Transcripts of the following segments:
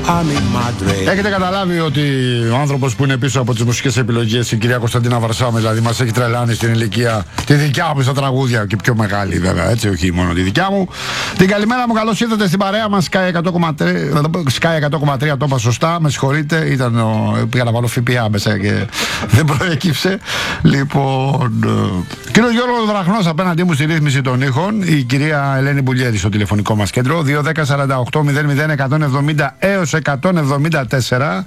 Έχετε καταλάβει ότι ο άνθρωπος που είναι πίσω από τις μουσικές επιλογές, η κυρία Κωνσταντίνα Βαρσάμη, δηλαδή μας έχει τρελάνει στην ηλικία τη δικιά μου στα τραγούδια και πιο μεγάλη βέβαια, έτσι, όχι μόνο τη δικιά μου. Την καλημέρα μου, καλώς ήρθατε στην παρέα μας. Sky 100,3, το είπα σωστά, με συγχωρείτε, πήγα να βάλω ΦΠΑ μέσα και δεν προέκυψε. Λοιπόν, κύριος Γιώργος Βραχνός απέναντί μου στη ρύθμιση των ήχων, η κυρία Ελένη Μπουλιέρη στο τηλεφωνικό μας κέντρο, 210-48-00-170 έως 174,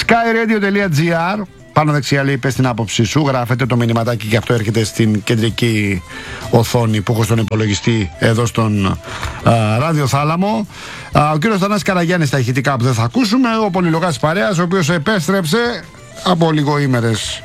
skyradio.gr. Πάνω δεξιά λέει πες την άποψή σου, γράφετε το μηνυματάκι και αυτό έρχεται στην κεντρική οθόνη που έχω στον υπολογιστή εδώ στον ραδιοθάλαμο. Ο κύριος Θανάσης Καραγιάννης στα ηχητικά που δεν θα ακούσουμε, ο πολυλογάς παρέας, ο οποίος επέστρεψε από λιγοήμερες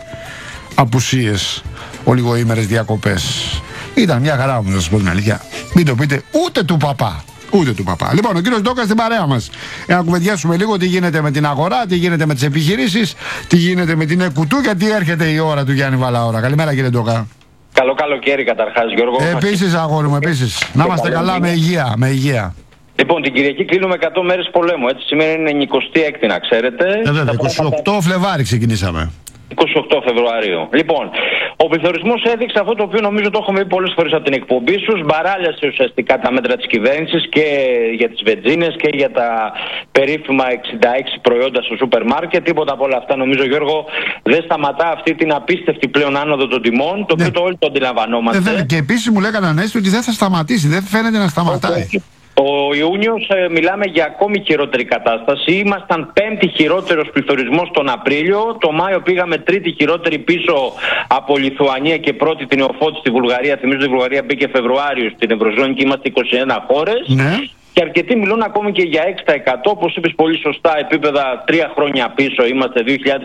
απουσίες, λιγοήμερες διακοπές. Ήταν μια χαρά όμως, να σας πω την αλήθεια. Μην το πείτε ούτε του παπά. Ούτε του παπά. Λοιπόν, ο κύριος Ντόκας στην παρέα μας. Για να κουβεντιάσουμε λίγο τι γίνεται με την αγορά, τι γίνεται με τις επιχειρήσεις, τι γίνεται με την ΕΚΟΥΤΟΥ, γιατί έρχεται η ώρα του Γιάννη Βαλαώρα. Καλημέρα, κύριε Ντόκα. Καλό καλοκαίρι καταρχάς, Γιώργο. Επίσης, αγόρι μου, επίσης. Να είμαστε καλά, με υγεία, με υγεία. Λοιπόν, την Κυριακή κλείνουμε 100 μέρες πολέμου. Έτσι, σήμερα είναι 26η, να ξέρετε. Βέβαια, 28 Φλεβάρι ξεκινήσαμε. 28 Φεβρουαρίου. Λοιπόν, ο πληθωρισμός έδειξε αυτό το οποίο νομίζω το έχουμε πει πολλές φορές από την εκπομπή σου. Μπαράλιασε ουσιαστικά τα μέτρα της κυβέρνησης και για τις βενζίνες και για τα περίφημα 66 προϊόντα στο σούπερ μάρκετ. Τίποτα από όλα αυτά, νομίζω, Γιώργο, δεν σταματά αυτή την απίστευτη πλέον άνοδο των τιμών, το οποίο το όλοι το αντιλαμβανόμαστε. Βέβαια, και επίσης μου λέγανε Ανέστη ότι δεν θα σταματήσει, δεν φαίνεται να σταματάει. Ο Ιούνιος μιλάμε για ακόμη χειρότερη κατάσταση. Ήμασταν 5η χειρότερος πληθωρισμός τον Απρίλιο. Το Μάιο πήγαμε 3η χειρότερη πίσω από Λιθουανία και πρώτη την Νεοφώτη στη Βουλγαρία. Θυμίζω ότι η Βουλγαρία μπήκε Φεβρουάριο στην Ευρωζώνη και είμαστε 21 χώρες. Ναι. Και αρκετοί μιλούν ακόμη και για 6%, όπως είπες πολύ σωστά, επίπεδα 3 χρόνια πίσω, είμαστε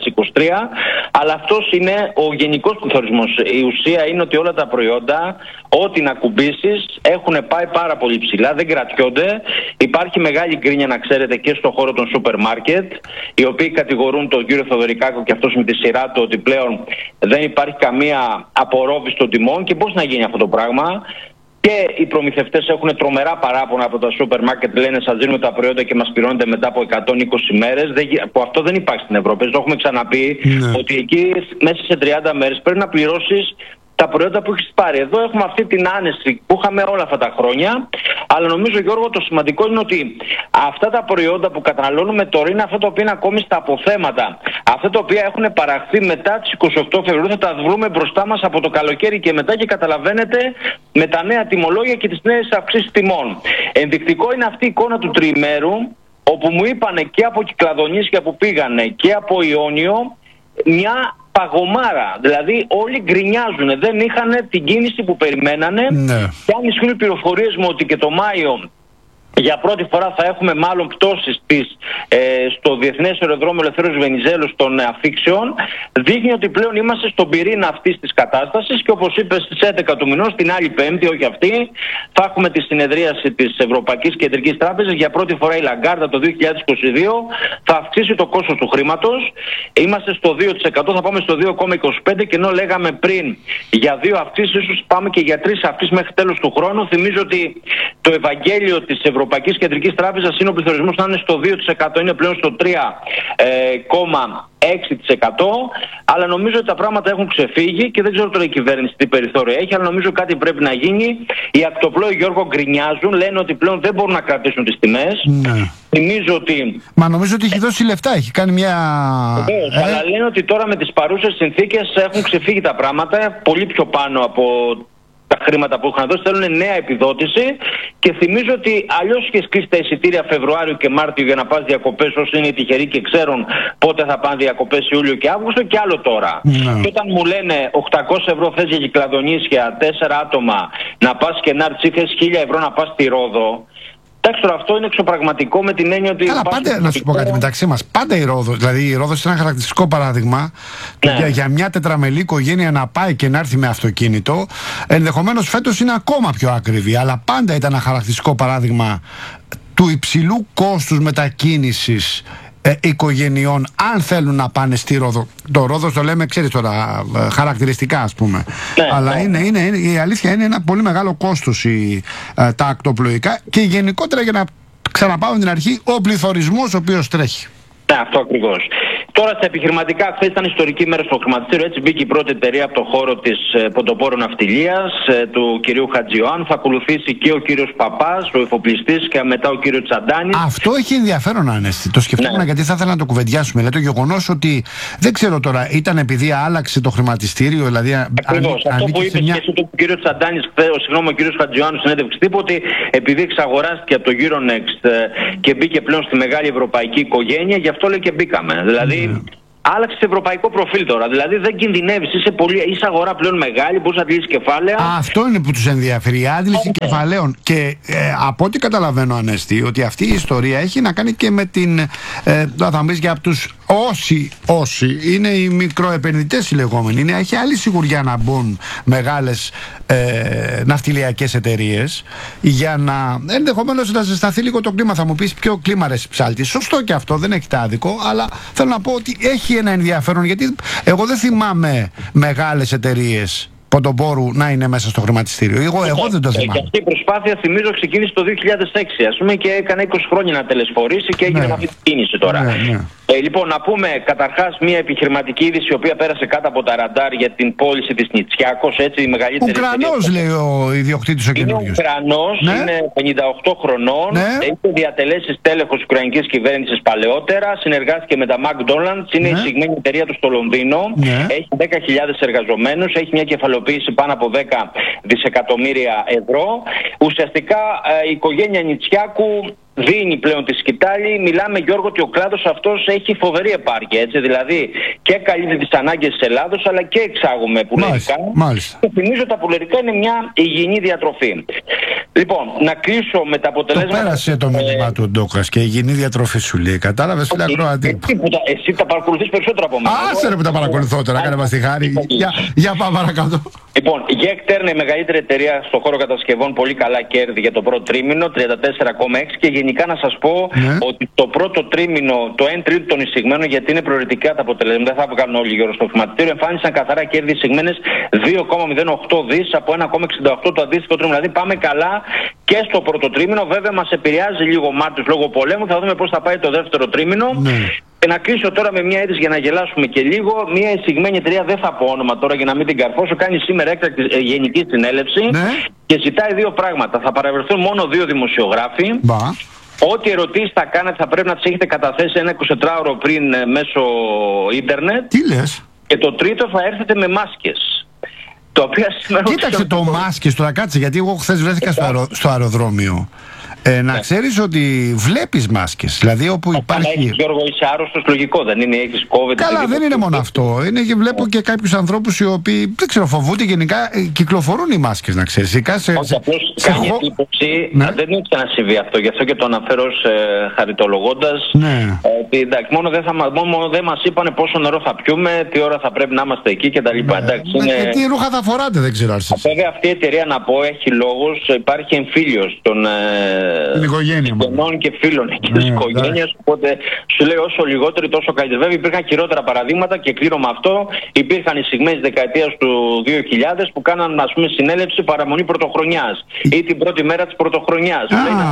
2023. Αλλά αυτός είναι ο γενικός πληθωρισμός. Η ουσία είναι ότι όλα τα προϊόντα, ό,τι να κουμπίσεις, έχουν πάει πάρα πολύ ψηλά, δεν κρατιόνται. Υπάρχει μεγάλη γκρίνια, να ξέρετε, και στον χώρο των σούπερ μάρκετ, οι οποίοι κατηγορούν τον κύριο Θοδωρικάκο και αυτός με τη σειρά του ότι πλέον δεν υπάρχει καμία απορρόφηση των τιμών. Και πώς να γίνει αυτό το πράγμα? Και οι προμηθευτές έχουν τρομερά παράπονα από τα σούπερ μάρκετ, λένε σας δίνουμε τα προϊόντα και μας πληρώνετε μετά από 120 μέρες. Που αυτό δεν υπάρχει στην Ευρώπη. Το έχουμε ξαναπεί ότι εκεί μέσα σε 30 μέρες πρέπει να πληρώσεις τα προϊόντα που έχεις πάρει. Εδώ έχουμε αυτή την άνεση που είχαμε όλα αυτά τα χρόνια. Αλλά νομίζω, Γιώργο, το σημαντικό είναι ότι αυτά τα προϊόντα που καταναλώνουμε τώρα είναι αυτά τα οποία είναι ακόμη στα αποθέματα. Αυτά τα οποία έχουν παραχθεί μετά τις 28 Φεβρουαρίου θα τα βρούμε μπροστά μας από το καλοκαίρι και μετά, και καταλαβαίνετε με τα νέα τιμολόγια και τις νέες αυξήσεις τιμών. Ενδεικτικό είναι αυτή η εικόνα του τριημέρου, όπου μου είπανε και από Κυκλαδονήσια που πήγανε και από Ιόνιο μια παγωμάρα. Δηλαδή όλοι γκρινιάζουν, δεν είχαν την κίνηση που περιμένανε. Και αν ισχύουν οι πληροφορίες μου ότι και το Μάιο για πρώτη φορά θα έχουμε μάλλον πτώσεις στο Διεθνές Αεροδρόμιο Ελευθέρωσης Βενιζέλου των αφήξεων, δείχνει ότι πλέον είμαστε στον πυρήνα αυτής της κατάστασης και όπως είπες στις 11 του μηνός, την άλλη Πέμπτη, όχι αυτή, θα έχουμε τη συνεδρίαση της Ευρωπαϊκής Κεντρικής Τράπεζας. Για πρώτη φορά η Λαγκάρντα το 2022 θα αυξήσει το κόστος του χρήματος. Είμαστε στο 2%, θα πάμε στο 2,25% και ενώ λέγαμε πριν για 2 αυξήσεις, ίσως πάμε και για 3 αυξήσεις μέχρι τέλος του χρόνου. Θυμίζω ότι το Ευαγγέλιο της Ευρωπαϊκής Κεντρικής Τράπεζας είναι ο πληθωρισμός να είναι στο 2%, είναι πλέον στο 3,6%, αλλά νομίζω ότι τα πράγματα έχουν ξεφύγει και δεν ξέρω τώρα η κυβέρνηση τι περιθώριο έχει, αλλά νομίζω κάτι πρέπει να γίνει. Οι ακτοπλόοι, Γιώργο, γκρινιάζουν, λένε ότι πλέον δεν μπορούν να κρατήσουν τις τιμές. Θυμίζω ότι... Μα νομίζω ότι έχει δώσει λεφτά, έχει κάνει μια... Αλλά λένε ότι τώρα με τις παρούσες συνθήκες έχουν ξεφύγει τα πράγματα, πολύ πιο πάνω από τα χρήματα που είχαν δώσει, θέλουν νέα επιδότηση και θυμίζω ότι αλλιώς είχε κλείσει τα εισιτήρια Φεβρουάριο και Μάρτιο για να πας διακοπές όσοι είναι τυχεροί και ξέρουν πότε θα πάνε διακοπές Ιούλιο και Αύγουστο, και άλλο τώρα. Και όταν μου λένε 800 ευρώ θες για Κυκλαδονήσια, 4 άτομα να πας και να έρθεις, θες 1000 ευρώ να πας στη Ρόδο. Εντάξει, τώρα αυτό είναι εξωπραγματικό με την έννοια ότι. Καλά, πάντα να σου πω κάτι μεταξύ μας. Πάντα η Ρόδος, δηλαδή η Ρόδος είναι ένα χαρακτηριστικό παράδειγμα για μια τετραμελή οικογένεια να πάει και να έρθει με αυτοκίνητο. Ενδεχομένως φέτος είναι ακόμα πιο ακριβή, αλλά πάντα ήταν ένα χαρακτηριστικό παράδειγμα του υψηλού κόστους μετακίνησης οικογενειών, αν θέλουν να πάνε στη Ρόδο. Το Ρόδος το λέμε, ξέρεις τώρα, χαρακτηριστικά ας πούμε. Αλλά η αλήθεια είναι ένα πολύ μεγάλο κόστος τα ακτοπλοϊκά και γενικότερα για να ξαναπάω την αρχή, ο πληθωρισμός ο οποίος τρέχει. Ναι, αυτό ακριβώς. Τώρα στα επιχειρηματικά, χθες ήταν ιστορική μέρα στο χρηματιστήριο. Έτσι μπήκε η πρώτη εταιρεία από το χώρο της ποντοπόρου ναυτιλίας του κυρίου Χατζιωάννου. Θα ακολουθήσει και ο κύριος Παπάς, ο εφοπλιστής, και μετά ο κύριος Τσαντάνης. Αυτό έχει ενδιαφέρον, Ανέστη. Το σκεφτόμουν, ναι, γιατί θα ήθελα να το κουβεντιάσουμε. Δηλαδή, το γεγονός ότι δεν ξέρω τώρα, ήταν επειδή άλλαξε το χρηματιστήριο, δηλαδή. Ακριβώς. Αυτό που είπε και εσύ του κύριου Τσαντάνης, ο κύριος Χατζιωάννου, συνέντευξη τύπου, ότι επειδή εξαγοράστηκε από το Euronext και μπήκε πλέον στη μεγάλη ευρωπαϊκή οικογένεια, γι' αυτό λέει και μπήκαμε. Δηλαδή. Άλλαξε ευρωπαϊκό προφίλ τώρα. Δηλαδή δεν κινδυνεύεις, είσαι αγορά πλέον μεγάλη, μπορείς να αντλήσεις κεφάλαια. Αυτό είναι που τους ενδιαφέρει, η άντληση κεφαλαίων. Και από ό,τι καταλαβαίνω, Ανέστη, ότι αυτή η ιστορία έχει να κάνει και με την. Θα μου πεις για τους όσοι είναι οι μικροεπενδυτές οι λεγόμενοι. Έχει άλλη σιγουριά να μπουν μεγάλες ναυτιλιακές εταιρείες για να ενδεχομένως να ζεσταθεί λίγο το κλίμα. Θα μου πεις ποιο κλίμα, ρε ψάλτη. Σωστό και αυτό, δεν έχει άδικο, αλλά θέλω να πω ότι έχει ένα ενδιαφέρον, γιατί εγώ δεν θυμάμαι μεγάλες εταιρείες ποντοπόρου να είναι μέσα στο χρηματιστήριο. Εγώ δεν το θυμάμαι. Και αυτή η προσπάθεια, θυμίζω, ξεκίνησε το 2006, ας πούμε, και έκανε 20 χρόνια να τελεσφορήσει και έγινε αυτή την κίνηση τώρα. Ναι. Λοιπόν, να πούμε καταρχάς μια επιχειρηματική είδηση η οποία πέρασε κάτω από τα ραντάρ για την πώληση της Νητσιάκος, έτσι, η μεγαλύτερη. Ουκρανός, λέει ο ιδιοκτήτης ο καινούριος. Είναι Ουκρανός, ναι, είναι 58 χρονών, ναι, έχει διατελέσει τέλεχος Ουκρανικής κυβέρνησης παλαιότερα, συνεργάστηκε με τα McDonald's, είναι, ναι, εισηγμένη εταιρεία του στο Λονδίνο, ναι, έχει 10.000 εργαζομένους, έχει μια κεφαλοποίηση πάνω από 10 δισεκατομμύρια ευρώ. Ουσιαστικά η οικογένεια Νητσιάκου δίνει πλέον τη σκητάλη. Μιλάμε, Γιώργο, ότι ο κλάδος αυτός έχει φοβερή επάρκεια, έτσι, δηλαδή και καλύπτει τις ανάγκες της Ελλάδος, αλλά και εξάγουμε πουλερικά. Μάλιστα. Και θυμίζω τα πουλερικά είναι μια υγιεινή διατροφή. Λοιπόν, να κλείσω με τα αποτελέσματα. Το πέρασε το μήνυμα του Ντόκας και υγιεινή διατροφή σου λέει. Κατάλαβες, φίλε ακροατή. Εσύ τα παρακολουθείς περισσότερο από μένα. Άσε ρε που τα παρακολουθώ τώρα, κάνε μας τη χάρη. Για πάμε παρακάτω. Λοιπόν, η Γέκτερ είναι η μεγαλύτερη εταιρεία στον χώρο κατασκευών, πολύ καλά κέρδη για το πρώτο τρίμηνο, 34,6, και γενικά να σας πω, ναι, ότι το πρώτο τρίμηνο, το 1 τρίτο των εισηγμένων, γιατί είναι προαιρετικά τα αποτελέσματα, δεν θα βγάλουν όλοι γύρω στο χρηματιστήριο, εμφάνισαν καθαρά κέρδη εισηγμένες 2,08 δις από 1,68 το αντίστοιχο τρίμηνο. Δηλαδή πάμε καλά και στο πρώτο τρίμηνο. Βέβαια μας επηρεάζει λίγο Μάρτιος λόγω πολέμου, θα δούμε πώς θα πάει το δεύτερο τρίμηνο. Ναι. Και να κλείσω τώρα με μια είδηση για να γελάσουμε και λίγο. Μια εισηγμένη εταιρεία, δεν θα πω όνομα τώρα για να μην την καρφώσω, κάνει σήμερα έκτακτη γενική συνέλευση, ναι, και ζητάει δύο πράγματα. Θα παραβρεθούν μόνο 2 δημοσιογράφοι. Ό,τι ερωτήσεις θα κάνετε θα πρέπει να τις έχετε καταθέσει ένα 24ωρο πριν μέσω ίντερνετ. Τι λες? Και το τρίτο, θα έρθετε με μάσκες. Το οποίο σήμερα. Κοίταξε το μάσκες τώρα, κάτσε, γιατί εγώ χθες βρέθηκα στο αεροδρόμιο. Να ξέρεις ότι βλέπεις μάσκες. Δηλαδή όπου υπάρχει. Αν έχεις, Γιώργο, είσαι άρρωστος, λογικό δεν είναι, έχεις COVID. Καλά, δεν είναι μόνο αυτό. Είναι και βλέπω και κάποιους ανθρώπους οι οποίοι δεν ξέρω, φοβούνται, γενικά κυκλοφορούν οι μάσκες, να ξέρεις. Όχι, απλώς κάνει εντύπωση. Ναι. Δεν έχει ξανασυμβεί αυτό. Γι' αυτό και το αναφέρω χαριτολογώντας. Ναι. Εντάξει, μόνο δεν μας είπανε πόσο νερό θα πιούμε, τι ώρα θα πρέπει να είμαστε εκεί κτλ. Ναι. Και τι ρούχα θα φοράτε, δεν ξέρω. Βέβαια αυτή η εταιρεία, να πω, έχει λόγους. Υπάρχει εμφύλιος των συγγενών και φίλων εκεί της οικογένειας. Οπότε σου λέει όσο λιγότερο τόσο καλύτερα. Βέβαια υπήρχαν χειρότερα παραδείγματα και κλείνω με αυτό. Υπήρχαν εισηγμένες δεκαετίας του 2000 που κάναν, ας πούμε, συνέλευση παραμονή πρωτοχρονιάς ή την πρώτη μέρα της πρωτοχρονιάς.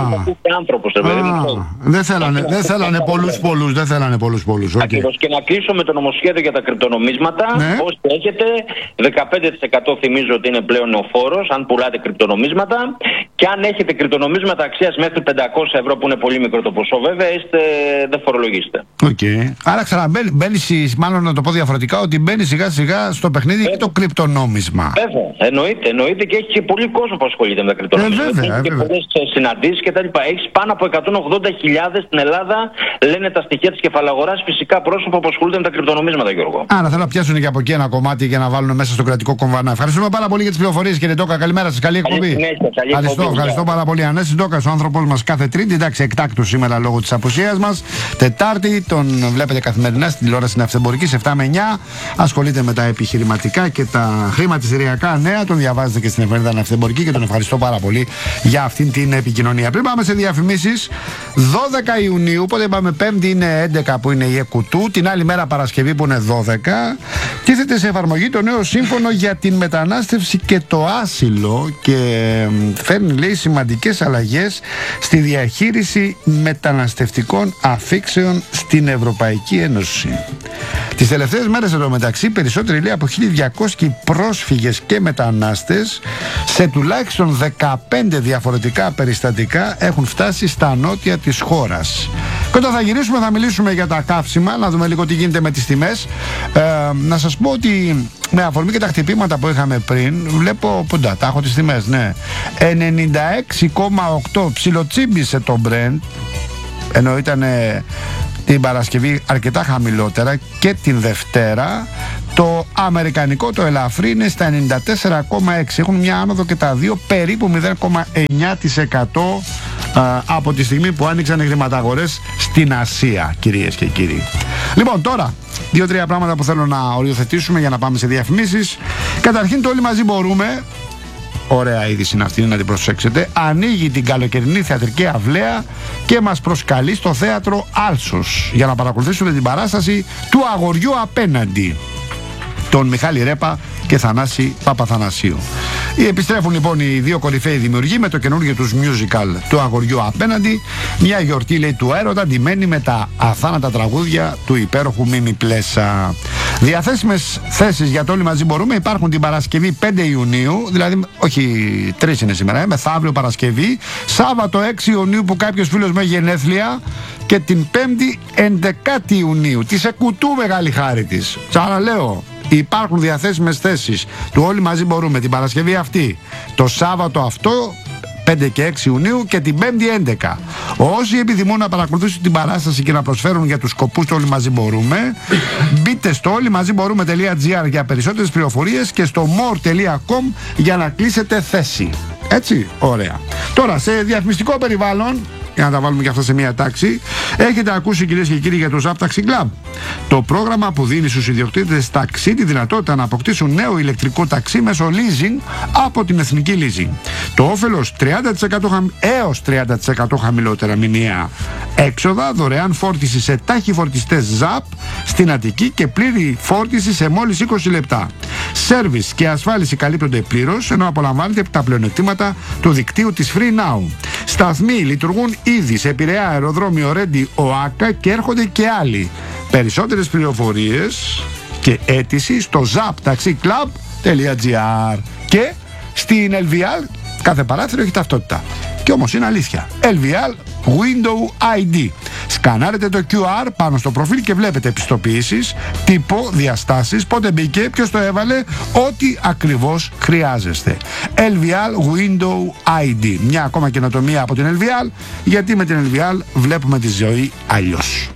Δεν θέλανε πολλούς. Ακριβώς. Και να κλείσω με το νομοσχέδιο για τα κρυπτονομίσματα. Όσοι έχετε, 15% θυμίζω ότι είναι πλέον ο φόρος αν πουλάτε κρυπτονομίσματα. Και αν έχετε κρυπτονομίσματα αξίας μέχρι 500 ευρώ, που είναι πολύ μικρό το ποσό, βέβαια, δεν φορολογήσετε. Άρα ξαναμπαίνεις, μάλλον να το πω διαφορετικά, ότι μπαίνει σιγά σιγά στο παιχνίδι και το κρυπτονόμισμα. Βέβαια, εννοείται, και έχει και πολύ κόσμο που ασχολείται με τα κρυπτονομίσματα. Έχει και πολλές συναντήσεις κτλ. Έχει πάνω από 180.000 στην Ελλάδα, λένε τα στοιχεία της κεφαλαγοράς, φυσικά πρόσωπα που ασχολούνται με τα κρυπτονομίσματα, Γιώργο. Άρα θέλω να πιάσουν και από εκεί ένα κομμάτι για να βάλουν μέσα στο κρατικό κομβανά. Ευχαριστούμε πάρα πολύ για τις πληροφορίες, κύριε Ντόκα. Καλημέρα σας, καλή εκπομπή. Ευχαριστώ πάρα πολύ. Ανέσης Ντόκας, ο άνθρωπός μας κάθε Τρίτη. Εντάξει, εκτάκτου σήμερα λόγω της απουσίας μας. Τετάρτη, τον βλέπετε καθημερινά στην τηλεόραση Ναυτεμπορική 7 με 9. Ασχολείται με τα επιχειρηματικά και τα χρηματιστηριακά νέα. Τον διαβάζετε και στην εφημερίδα Ναυτεμπορική και τον ευχαριστώ πάρα πολύ για αυτήν την επικοινωνία. Πριν πάμε σε διαφημίσεις, 12 Ιουνίου, οπότε είπαμε 5η είναι 11 που είναι η ΕΚΟΥΤΟΥ, την άλλη μέρα Παρασκευή που είναι 12, τίθεται σε εφαρμογή το νέο σύμφωνο για την μετανάστευση και το άσυλο και φέρνει, λέει, σημαντικές αλλαγές στη διαχείριση μεταναστευτικών αφήξεων στην Ευρωπαϊκή Ένωση. Τις τελευταίες μέρες εντωμεταξύ περισσότεροι, λέει, από 1.200 πρόσφυγες και μετανάστες σε τουλάχιστον 15 διαφορετικά περιστατικά έχουν φτάσει στα νότια της χώρας. Και όταν θα γυρίσουμε θα μιλήσουμε για τα καύσιμα, να δούμε λίγο τι γίνεται με τις τιμές. Να σας πω ότι με αφορμή και τα χτυπήματα που είχαμε πριν, βλέπω ποντά, τα έχω τις τιμές, ναι. 96,8 ψιλοτσίμπησε το Brent, ενώ ήταν την Παρασκευή αρκετά χαμηλότερα, και την Δευτέρα. Το αμερικανικό, το ελαφρύ, είναι στα 94,6. Έχουν μια άνοδο και τα δύο, περίπου 0,9% από τη στιγμή που άνοιξαν οι χρηματαγορές στην Ασία, κυρίες και κύριοι. Λοιπόν, τώρα, 2-3 πράγματα που θέλω να οριοθετήσουμε για να πάμε σε διαφημίσεις. Καταρχήν, το Όλοι Μαζί Μπορούμε, ωραία είδηση είναι αυτή, να την προσέξετε, ανοίγει την καλοκαιρινή θεατρική αυλαία και μας προσκαλεί στο θέατρο Άλσος για να παρακολουθήσουμε την παράσταση του Αγοριού Απέναντι, τον Μιχάλη Ρέπα και Θανάση Παπαθανασίου. Επιστρέφουν λοιπόν οι δύο κορυφαίοι δημιουργοί με το καινούργιο τους musical του Αγοριού Απέναντι. Μια γιορτή, λέει, του έρωτα, ντυμένη με τα αθάνατα τραγούδια του υπέροχου Μίμη Πλέσα. Διαθέσιμες θέσεις για το Όλοι Μαζί Μπορούμε υπάρχουν την Παρασκευή 5 Ιουνίου, δηλαδή όχι 3 είναι σήμερα, μεθαύριο Παρασκευή, Σάββατο 6 Ιουνίου που κάποιος φίλος μου έχει γενέθλια, και την 5η 11 Ιουνίου. Της εκουτού μεγάλη χάρη της. Ξαναλέω, υπάρχουν διαθέσιμες θέσεις του Όλοι Μαζί Μπορούμε την Παρασκευή αυτή, το Σάββατο αυτό 5 και 6 Ιουνίου και την 5η 11. Όσοι επιθυμούν να παρακολουθήσουν την παράσταση και να προσφέρουν για τους σκοπούς του Όλοι Μαζί Μπορούμε, μπείτε στο όλοιμαζιμπορούμε.gr για περισσότερες πληροφορίες και στο more.com για να κλείσετε θέση. Έτσι, ωραία. Τώρα, σε διαφημιστικό περιβάλλον, για να τα βάλουμε και αυτά σε μία τάξη, έχετε ακούσει, κυρίες και κύριοι, για το Zap Taxi Club. Το πρόγραμμα που δίνει στους ιδιοκτήτες ταξί τη δυνατότητα να αποκτήσουν νέο ηλεκτρικό ταξί μέσω leasing από την Εθνική Leasing. Το όφελος 30% έως 30% χαμηλότερα μηνιαία έξοδα, δωρεάν φόρτιση σε τάχυφορτιστές Zap στην Αττική και πλήρη φόρτιση σε μόλις 20 λεπτά. Σέρβις και ασφάλιση καλύπτονται πλήρως, ενώ απολαμβάνετε τα πλεονεκτήματα του δικτύου της Free Now. Σταθμοί λειτουργούν ήδη σε Πειραιά, αεροδρόμιο Ρέντι, ΟΑΚΑ, και έρχονται και άλλοι. Περισσότερες πληροφορίες και αίτηση στο zaptaxiclub.gr και στην LVL. Κάθε παράθυρο έχει ταυτότητα. Και όμως είναι αλήθεια. LVL Window ID. Σκανάρετε το QR πάνω στο προφίλ και βλέπετε επιστοποιήσεις, τύπο, διαστάσεις, πότε μπήκε, ποιος το έβαλε, ό,τι ακριβώς χρειάζεστε. LVL Window ID. Μια ακόμα καινοτομία από την LVL, γιατί με την LVL βλέπουμε τη ζωή αλλιώς.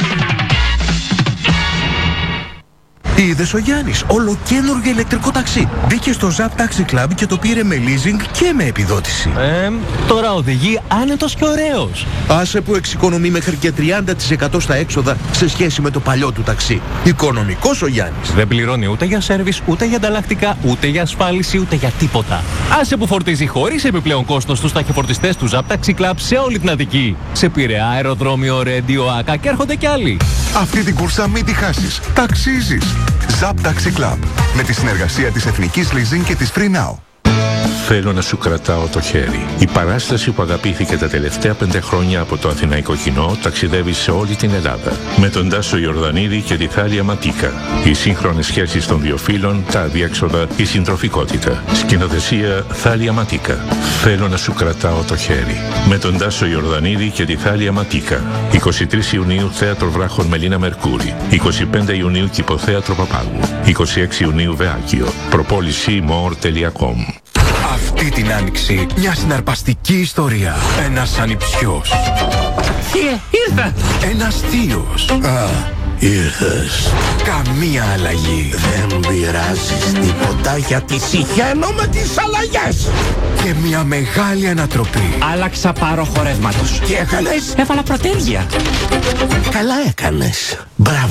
Είδες ο Γιάννης, ολοκαίνουργιο ηλεκτρικό ταξί. Μπήκε στο Zap Taxi Club και το πήρε με leasing και με επιδότηση. Τώρα οδηγεί άνετος και ωραίος. Άσε που εξοικονομεί μέχρι και 30% στα έξοδα σε σχέση με το παλιό του ταξί. Οικονομικός ο Γιάννης. Δεν πληρώνει ούτε για σέρβις, ούτε για ανταλλακτικά, ούτε για ασφάλιση, ούτε για τίποτα. Άσε που φορτίζει χωρίς επιπλέον κόστος στους ταχυφορτιστές του Zap Taxi Club σε όλη την Αττική. Σε Πειραιά, αεροδρόμιο Ρέντι, ΟΑΚΑ, και έρχονται κι άλλοι. Αυτή την κούρσα μην τη χάσεις. Ταξίζεις. Zap Taxi Club, με τη συνεργασία της Εθνικής Leasing και της Free Now. Θέλω να σου κρατάω το χέρι. Η παράσταση που αγαπήθηκε τα τελευταία 5 χρόνια από το αθηναϊκό κοινό ταξιδεύει σε όλη την Ελλάδα. Με τον Τάσο Ιορδανίδη και τη Θάλια Ματίκα. Οι σύγχρονες σχέσεις των δύο φύλων, τα αδιέξοδα, η συντροφικότητα. Σκηνοθεσία Θάλια Ματίκα. Θέλω να σου κρατάω το χέρι. Με τον Τάσο Ιορδανίδη και τη Θάλια Ματίκα. 23 Ιουνίου Θέατρο Βράχων Μελίνα Μερκούρη. 25 Ιουνίου Κηποθέατρο Παπάγου. 26 Ιουνίου Βεάκιο. Προπόληση more.com. Αυτή την άνοιξη μια συναρπαστική ιστορία. Ένας ανιψιός. Ήρθα! Ένας θείος. Ήρθες. Καμία αλλαγή. Δεν πειράζεις τίποτα γιατί συχαίνω με τις αλλαγές. Και μια μεγάλη ανατροπή. Άλλαξα πάρο χορεύματος. Τι έκανες? Έβαλα πρωτέργεια. Καλά έκανες. Μπράβο.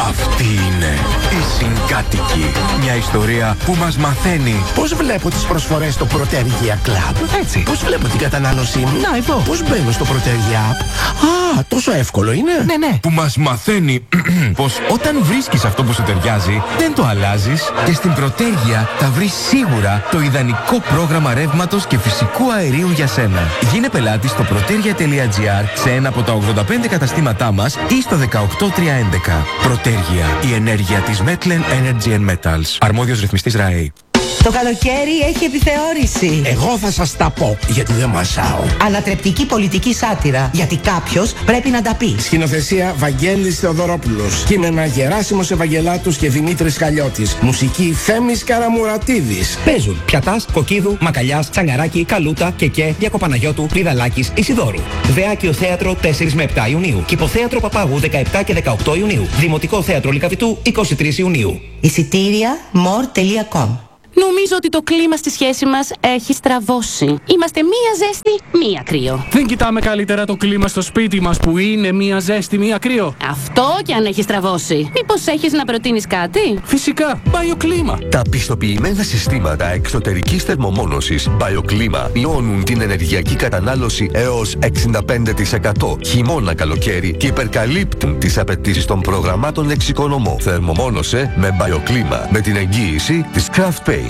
Αυτή είναι η Συγκάτοικη. Μια ιστορία που μας μαθαίνει πώς βλέπω τις προσφορές στο Protergia Club. έτσι. Πώς βλέπω την κατανάλωσή μου. Να, εδώ. Πώς μπαίνω στο Protergia App. Α, τόσο εύκολο είναι. Ναι. Που μας μαθαίνει πως όταν βρίσκεις αυτό που σου ταιριάζει, δεν το αλλάζεις και στην Protergia θα βρεις σίγουρα το ιδανικό πρόγραμμα ρεύματος και φυσικού αερίου για σένα. Γίνε πελάτη στο protergia.gr σε ένα από τα 85 καταστήματά μας ή στο 18311. Protergia, η ενέργεια της Metlen Energy and Metals. Αρμόδιος ρυθμιστής ΡΑΕ. Το καλοκαίρι έχει επιθεώρηση. Εγώ θα σας τα πω, γιατί δεν μασάω. Ανατρεπτική πολιτική σάτυρα. Γιατί κάποιος πρέπει να τα πει. Σκηνοθεσία Βαγγέλης Θεοδωρόπουλος. Κείμενα Γεράσιμος Ευαγγελάτος και Δημήτρης Χαλιώτης. Μουσική Θέμης Καραμουρατίδης. Παίζουν Πιατάς, Κοκκίδου, Μακαλιάς, Τσαγκαράκη, Καλούτα, Κεκέ, Διακοπαναγιώτου, Πριδαλάκης, Ισιδώρου. Δεάκιο Θέατρο 4 με 7 Ιουνίου. Κηποθέατρο Παπάγου 17 και 18 Ιουνίου. Δημοτικό Θέατρο Λυκαβητού 23 Ιουνίου. Εισιτήρια more.com. Νομίζω ότι το κλίμα στη σχέση μας έχει στραβώσει. Είμαστε μία ζέστη, μία κρύο. Δεν κοιτάμε καλύτερα το κλίμα στο σπίτι μας που είναι μία ζέστη, μία κρύο. Αυτό κι αν έχει στραβώσει. Μήπως έχεις να προτείνεις κάτι? Φυσικά, BioClima. Τα πιστοποιημένα συστήματα εξωτερικής θερμομόνωσης BioClima μειώνουν την ενεργειακή κατανάλωση έως 65% χειμώνα καλοκαίρι και υπερκαλύπτουν τις απαιτήσεις των προγραμμάτων εξοικονομώ. Θερμομόνωσε με BioClima με την εγγύηση της Craft Paints.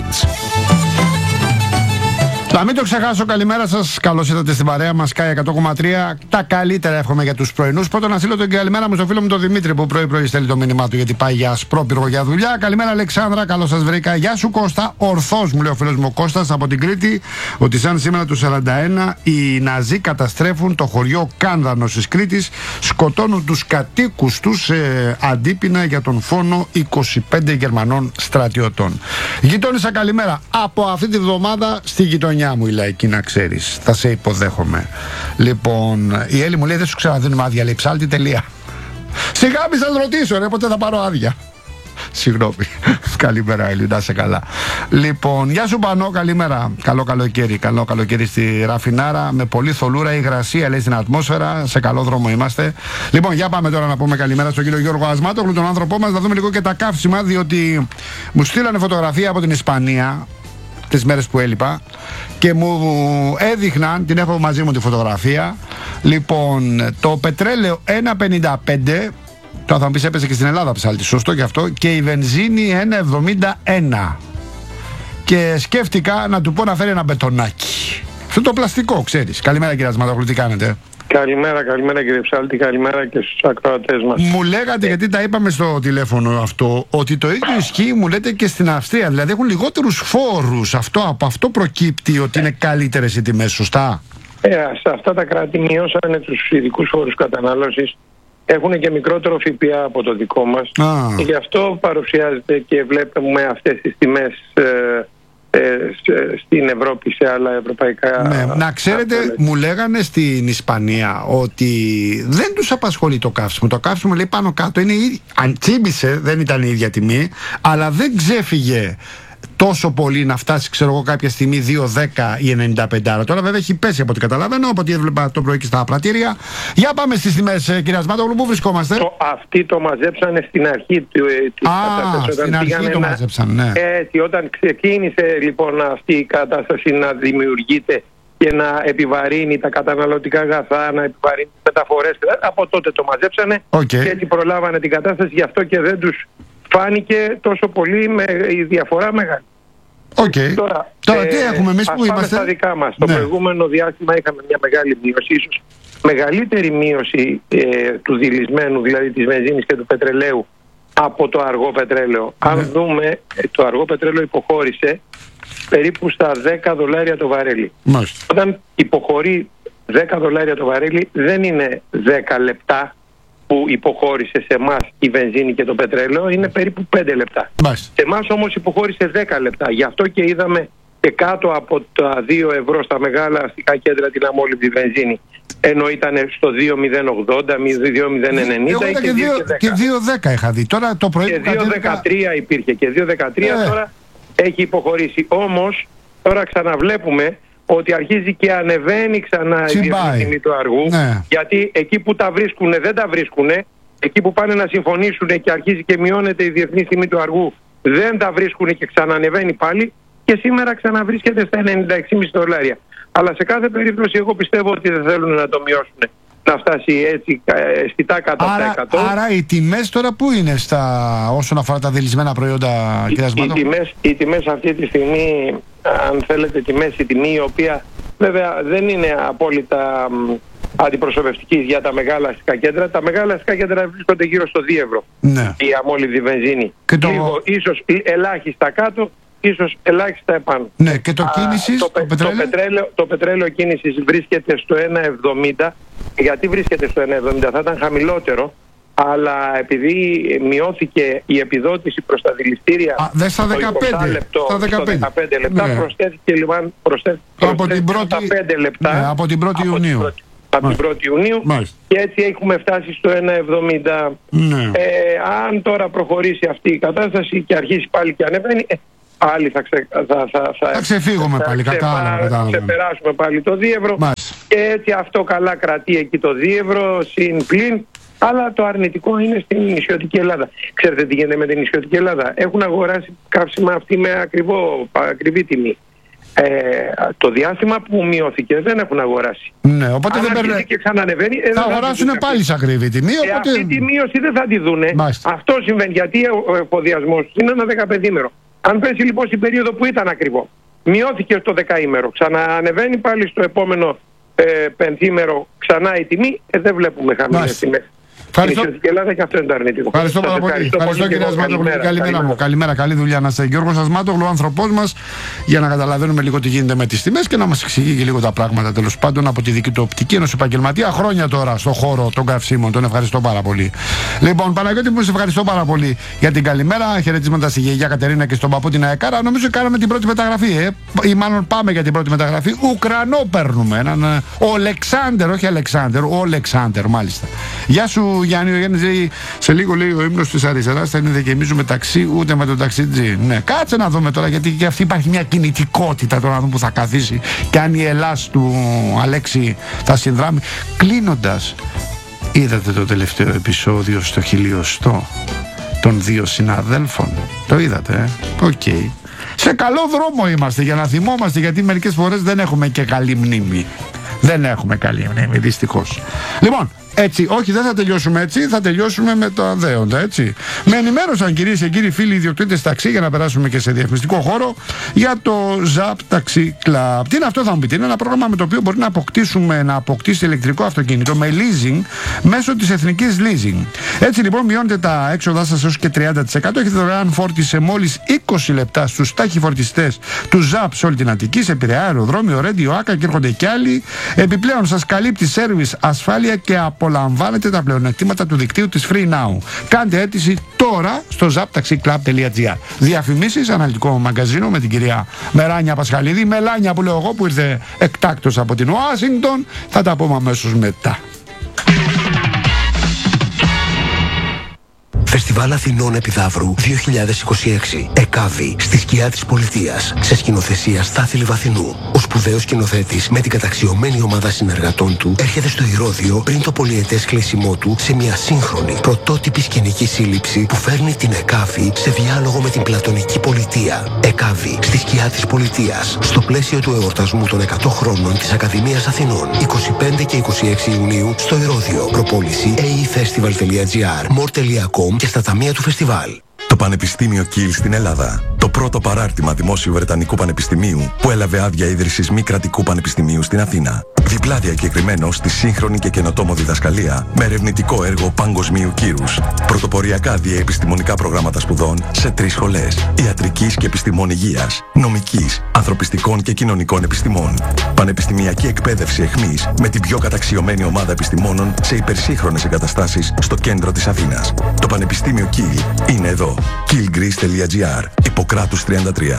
Να μην το ξεχάσω, καλημέρα σας. Καλώς ήρθατε στην παρέα μας, Sky 100,3. Τα καλύτερα εύχομαι για τους πρωινούς. Πρώτον, να στείλω την καλημέρα μου στο φίλο μου τον Δημήτρη που πρωί-πρωί στέλνει το μήνυμά του γιατί πάει για ασπρόπυργο για δουλειά. Καλημέρα, Αλεξάνδρα, καλώς σας βρήκα. Γεια σου, Κώστα. Ορθώς μου λέει ο φίλος μου ο Κώστας από την Κρήτη ότι σαν σήμερα του 41 οι Ναζί καταστρέφουν το χωριό Κάνδανος της Κρήτης, σκοτώνουν τους κατοίκους τους αντίπεινα για τον φόνο 25 Γερμανών στρατιωτών. Γειτόνισσα, καλημέρα. Από αυτή τη βδομάδα στη γειτονιά μου η λαϊκή, να ξέρεις. Θα σε υποδέχομαι. Λοιπόν, η Έλλη μου λέει δεν σου ξαναδίνουμε άδεια, λέει ψάλτη, τελεία. Σιγά μη σας ρωτήσω ρε, ποτέ θα πάρω άδεια. Συγγνώμη. Καλημέρα Έλλη, να είσαι καλά. Λοιπόν, γεια σου Πανώ, καλημέρα. Καλό καλοκαίρι, καλό καλοκαίρι στη Ραφινάρα. Με πολύ θολούρα, υγρασία λέει στην ατμόσφαιρα. Σε καλό δρόμο είμαστε. Λοιπόν, για πάμε τώρα να πούμε καλημέρα στον κύριο Γιώργο Ασμάτογλου, τον άνθρωπό μας, να δούμε λίγο και τα καύσιμα, διότι μου στείλανε φωτογραφία από την Ισπανία τις μέρες που έλειπα και μου έδειχναν, την έχω μαζί μου τη φωτογραφία. Λοιπόν, το πετρέλαιο 1,55, τώρα θα μου πεις έπεσε και στην Ελλάδα ψάλτη, σωστό και αυτό, και η βενζίνη 1,71. Και σκέφτηκα να του πω να φέρει ένα μπετονάκι. Αυτό το πλαστικό, ξέρεις. Καλημέρα κύριε Ασματόγλου, τι κάνετε? Καλημέρα κύριε Ψάλτη, καλημέρα και στους ακροατές μας. Μου λέγατε, γιατί τα είπαμε στο τηλέφωνο αυτό, ότι το ίδιο ισχύει, μου λέτε, και στην Αυστρία. Δηλαδή έχουν λιγότερους φόρους. Από αυτό προκύπτει ότι είναι καλύτερες οι τιμές, σωστά? Σε αυτά τα κράτη μειώσανε τους ειδικούς φόρους κατανάλωσης. Έχουν και μικρότερο ΦΠΑ από το δικό μας. Και γι' αυτό παρουσιάζεται και βλέπουμε αυτές τις τιμές στην Ευρώπη, σε άλλα ευρωπαϊκά. Ναι, να ξέρετε, μου λέγανε στην Ισπανία ότι δεν τους απασχολεί το καύσιμο. Το καύσιμο λέει πάνω κάτω είναι αν τσίμπησε, δεν ήταν η ίδια τιμή, αλλά δεν ξέφυγε τόσο πολύ να φτάσει, ξέρω εγώ, κάποια στιγμή 2,10 ή 95. Τώρα βέβαια έχει πέσει από ό,τι καταλαβαίνω, από ό,τι έβλεπα το πρωί και στα πρατήρια. Για πάμε στις τιμές, κύριε Ασμάτογλου, πού βρισκόμαστε? Αυτοί το μαζέψανε στην αρχή της κατάστασης. Στην αρχή το μαζέψαν, ναι. Έτσι, όταν ξεκίνησε λοιπόν αυτή η κατάσταση να δημιουργείται και να επιβαρύνει τα καταναλωτικά αγαθά, να επιβαρύνει τις μεταφορές, από τότε το μαζέψανε και έτσι προλάβανε την κατάσταση, γι' αυτό και δεν τους φάνηκε τόσο πολύ η διαφορά μεγάλη. Τώρα τι έχουμε εμείς που είμαστε? Πάμε στα δικά μας. Το προηγούμενο διάστημα είχαμε μια μεγάλη μείωση, ίσως μεγαλύτερη μείωση του δηλισμένου, δηλαδή της βενζίνης και του πετρελαίου, από το αργό πετρέλαιο. Αν δούμε, το αργό πετρέλαιο υποχώρησε περίπου στα $10 το βαρέλι. Όταν υποχωρεί $10 το βαρέλι, δεν είναι 10 λεπτά που υποχώρησε σε εμάς η βενζίνη και το πετρέλαιο, είναι περίπου 5 λεπτά. Σε εμάς όμως υποχώρησε 10 λεπτά. Γι' αυτό και είδαμε και κάτω από τα 2 ευρώ στα μεγάλα αστικά κέντρα την αμόλυβη βενζίνη. Ενώ ήταν στο 2,080, 2,090 και 2,10 είχα δει. Τώρα το πρωί και 2,13 υπήρχε και 2,13 τώρα έχει υποχωρήσει. Όμως τώρα ξαναβλέπουμε ότι αρχίζει και ανεβαίνει ξανά η τιμή του αργού, γιατί εκεί που τα βρίσκουνε δεν τα βρίσκουνε εκεί που πάνε να συμφωνήσουν και αρχίζει και μειώνεται η διεθνή τιμή του αργού, δεν τα βρίσκουν και ξανανεβαίνει πάλι, και σήμερα ξαναβρίσκεται στα $96,5. Αλλά σε κάθε περίπτωση εγώ πιστεύω ότι δεν θέλουν να το μειώσουν, να φτάσει έτσι αισθητά κάτω από τα 100. Άρα οι τιμές τώρα πού είναι όσον αφορά τα δελισμένα προϊόντα, κύριε Ασμάτο? Οι τιμές αυτή τη στιγμή, αν θέλετε, τη μέση τιμή, η οποία βέβαια δεν είναι απόλυτα αντιπροσωπευτική για τα μεγάλα αστικά κέντρα. Τα μεγάλα αστικά κέντρα βρίσκονται γύρω στο 2 ευρώ. Ναι. Η αμόλυβδη βενζίνη. Λίγο, ίσως ελάχιστα κάτω, ίσως ελάχιστα επάνω. Ναι, και το κίνησης, το πετρέλαιο κίνησης βρίσκεται στο 1,70. Γιατί βρίσκεται στο 1,70? Θα ήταν χαμηλότερο, αλλά επειδή μειώθηκε η επιδότηση προς τα δηληστήρια στα 15 λεπτά, ναι. προσθέθηκε από την 5 λεπτά, ναι, από την 1η Ιουνίου. Από την 1η Ιουνίου. Και έτσι έχουμε φτάσει στο 1,70. Ναι. Αν τώρα προχωρήσει αυτή η κατάσταση και αρχίσει πάλι και ανεβαίνει, πάλι θα ξεφύγουμε πάλι, κατάλαβα. Ξεπεράσουμε πάλι το 2 ευρώ. Και έτσι αυτό καλά κρατεί εκεί το 2 ευρώ συν πλην. Αλλά το αρνητικό είναι στην νησιωτική Ελλάδα. Ξέρετε τι γίνεται με την νησιωτική Ελλάδα? Έχουν αγοράσει καύσιμα αυτή με ακριβή τιμή. Το διάστημα που μειώθηκε δεν έχουν αγοράσει. Ναι, οπότε αν αρχίσει και ξανανεβαίνει, θα αγοράσουν πάλι σε ακριβή τιμή. Οπότε... αυτή τη μείωση δεν θα τη δούνε. Αυτό συμβαίνει, γιατί ο εφοδιασμός είναι ένα 15ημερο. Αν πέσει λοιπόν στην περίοδο που ήταν ακριβό, μειώθηκε στο 10ημερο, ξανανεβαίνει πάλι στο επόμενο πενθήμερο ξανά η τιμή, δεν βλέπουμε χαμηλές τιμές. Ευχαριστώ. Και Ελλάδα, και αυτό είναι το αρνητικό. Ευχαριστώ πάρα πολύ. Ευχαριστώ κύριε Ασμάτογλου. Καλημέρα μου. Καλημέρα, καλή δουλειά να είστε. Γιώργος Ασμάτογλου, άνθρωπός μας, για να καταλαβαίνουμε λίγο τι γίνεται με τις τιμές και να μας εξηγεί και λίγο τα πράγματα, τέλος πάντων, από τη δική του οπτική ενός επαγγελματία. Χρόνια τώρα στο χώρο των καυσίμων. Τον ευχαριστώ πάρα πολύ. Λοιπόν, Παναγιώτη μου, σε ευχαριστώ πάρα πολύ για την καλημέρα. Χαιρετίσματα στη γιαγιά Κατερίνα και στον παππού την Αεκάρα. Νομίζω κάναμε την πρώτη μεταγραφή, ή μάλλον πάμε για την πρώτη μεταγραφή. Ουκρανό παίρνουμε. Έναν Ολεξάντερ, όχι Αλεξάντερ, Ολεξάντερ μάλιστα. Γεια σου Γιάννη. Ο Γιάννης λέει, σε λίγο λέει ο ύμνος της αριστεράς θα είναι δεν γεμίζουμε ταξί ούτε με τον ταξιτζή. Ναι, κάτσε να δούμε τώρα, γιατί και αυτή υπάρχει μια κινητικότητα τώρα, να δούμε που θα καθίσει και αν η Ελλάς του Αλέξη θα συνδράμει. Κλείνοντας, είδατε το τελευταίο επεισόδιο στο 1000 των 2 συναδέλφων? Το είδατε? Οκ. Σε καλό δρόμο είμαστε για να θυμόμαστε, γιατί μερικές φορές δεν έχουμε και καλή μνήμη. Δεν έχουμε καλή μνήμη, δυστυχώς. Λοιπόν, έτσι, όχι, δεν θα τελειώσουμε έτσι, θα τελειώσουμε με τα δέοντα, έτσι. Με ενημέρωσαν κυρίες και κύριοι φίλοι ιδιοκτήτες ταξί, για να περάσουμε και σε διαφημιστικό χώρο, για το Zap Taxi Club. Τι είναι αυτό, θα μου πείτε? Είναι ένα πρόγραμμα με το οποίο μπορεί να αποκτήσει ηλεκτρικό αυτοκίνητο με leasing μέσω της Εθνικής Leasing. Έτσι λοιπόν μειώνετε τα έξοδά σας έως και 30%. Έχετε δωρεάν φόρτιση σε μόλις 20 λεπτά στους ταχυφορτιστές του Zap σε όλη την Αττική, σε Πειραιά, αεροδρόμιο, Ρέντιο, Άκα και έρχονται κι άλλοι. Επιπλέον σας καλύπτει σέρβις, ασφάλεια και απολαμβάνετε τα πλεονεκτήματα του δικτύου της Free Now. Κάντε αίτηση τώρα στο zaptaxiclub.gr. Διαφημίσεις, αναλυτικό μαγκαζίνο με την κυρία Μεράνια Πασχαλίδη, Μελάνια που λέω εγώ, που ήρθε εκτάκτως από την Ουάσιγκτον. Θα τα πούμε αμέσως μετά. Φεστιβάλ Αθηνών Επιδαύρου 2026. ΕΚΑΒΗ, στη σκιά της πολιτείας. Σε σκηνοθεσία Στάθη Λιβαθινού. Ο σπουδαίος σκηνοθέτης με την καταξιωμένη ομάδα συνεργατών του έρχεται στο Ηρώδειο πριν το πολυετές κλείσιμό του σε μια σύγχρονη πρωτότυπη σκηνική σύλληψη που φέρνει την ΕΚΑΒΗ σε διάλογο με την πλατωνική πολιτεία. ΕΚΑΒΗ, στη σκιά της πολιτείας. Στο πλαίσιο του εορτασμού των 100 χρόνων της Ακαδημίας Αθηνών. 25 και 26 Ιουνίου στο Ηρώδειο. Προπόληση aefestival.gr, more.com και στα ταμεία του φεστιβάλ. Το Πανεπιστήμιο Κιλ στην Ελλάδα. Το πρώτο παράρτημα Δημόσιου Βρετανικού Πανεπιστημίου που έλαβε άδεια ίδρυσης μη κρατικού πανεπιστημίου στην Αθήνα. Διπλά διακεκριμένο στη σύγχρονη και καινοτόμο διδασκαλία με ερευνητικό έργο παγκοσμίου κύρους. Πρωτοποριακά διαεπιστημονικά προγράμματα σπουδών σε 3 σχολές. Ιατρικής και επιστημών υγείας, νομικής, ανθρωπιστικών και κοινωνικών επιστημών. Πανεπιστημιακή εκπαίδευση εχμής με την πιο καταξιωμένη ομάδα επιστημόνων σε υπερσύγχρονες εγκαταστάσεις στο κέντρο της Αθήνας. Το Πανεπιστήμιο Κιλ είναι εδώ. killgreece.gr. Ιπποκράτους 33.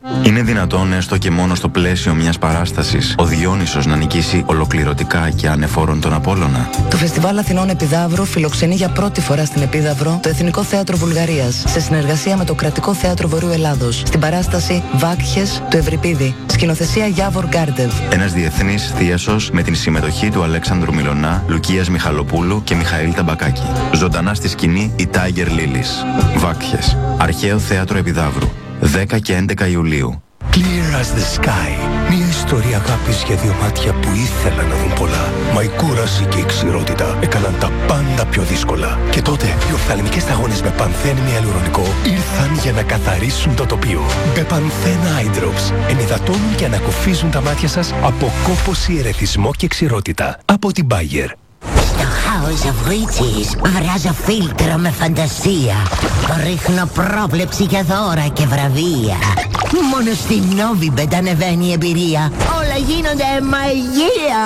Είναι δυνατόν έστω και μόνο στο πλαίσιο μιας παράστασης ο Διόνυσος να νικήσει ολοκληρωτικά και ανεφόρον τον Απόλλωνα? Το Φεστιβάλ Αθηνών Επιδαύρου φιλοξενεί για πρώτη φορά στην Επίδαυρο το Εθνικό Θέατρο Βουλγαρίας σε συνεργασία με το Κρατικό Θέατρο Βορείου Ελλάδος στην παράσταση Βάκχες του Ευρυπίδη. Σκηνοθεσία Γιάβορ Γκάρντεβ. Ένας διεθνής θίασος με την συμμετοχή του Αλέξανδρου Μιλωνά, Λουκίας Μιχαλοπούλου και Μιχαήλ Ταμπακάκη. Ζωντανά στη σκηνή η Tiger Lilies. Βάκχες. Αρχαίο Θέατρο Επιδαύρου. 10 και 11 Ιουλίου. Clear as the sky. Μια ιστορία αγάπης για δύο μάτια που ήθελαν να δουν πολλά. Μα η κούραση και η ξηρότητα έκαναν τα πάντα πιο δύσκολα. Και τότε οι οφθαλμικές σταγόνες με πανθένη ιαλουρονικό ήρθαν για να καθαρίσουν το τοπίο. Μπεπανθένα Eye Drops ενυδατώνουν και ανακουφίζουν τα μάτια σας από κόπωση, ερεθισμό και ξηρότητα. Από την Bayer. Στο House of Witches βράζω φίλτρο με φαντασία. Ρίχνω πρόβλεψη για δώρα και βραβεία. Μόνο στη Novibet ανεβαίνει η εμπειρία. Όλα γίνονται μαγεία.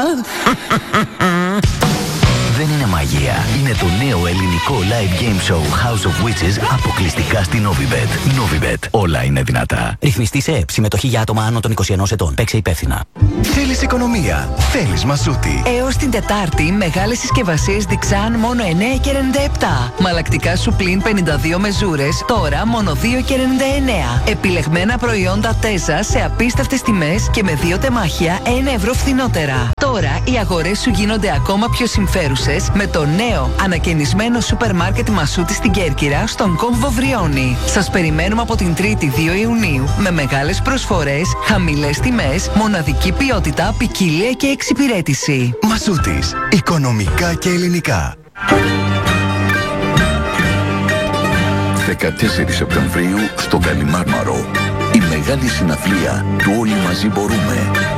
Δεν είναι μαγεία. Είναι το νέο ελληνικό live game show House of Witches αποκλειστικά στη Novibet. Novibet. Όλα είναι δυνατά. Ρυθμιστή σε ΕΕΠ. Συμμετοχή για άτομα άνω των 21 ετών. Παίξε υπεύθυνα. Θέλεις οικονομία. Θέλεις Μασούτη. Έως την Τετάρτη, μεγάλες συσκευασίες Dixan μόνο 9,97. Μαλακτικά σου πλην 52 μεζούρες, τώρα μόνο 2,99. Επιλεγμένα προϊόντα Τέζα σε απίστευτες τιμές και με 2 τεμάχια 1 ευρώ φθηνότερα. Τώρα οι αγορές σου γίνονται ακόμα πιο συμφέρουσες με το νέο ανακαινισμένο σούπερ μάρκετ Μασούτη στην Κέρκυρα, στον κόμβο Βριώνη. Σας περιμένουμε από την 3η 2 Ιουνίου με μεγάλες προσφορές, χαμηλές τιμές, μοναδική ποιότητα, ποικιλία και εξυπηρέτηση. Μασούτης. Οικονομικά και ελληνικά. 14 Σεπτεμβρίου στο Καλιμάρμαρο. Η μεγάλη συναυλία του Όλοι Μαζί Μπορούμε.